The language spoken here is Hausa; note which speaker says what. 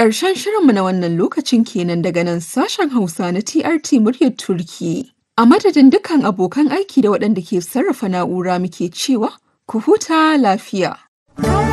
Speaker 1: Ƙarshen shirinmu na wannan lokacin kenan daga nan sashen Hausa na TRT muryar Turki. A madadin dukkan abokan aiki da waɗanda ke sarrafa na'ura muke cewa ku huta lafiya.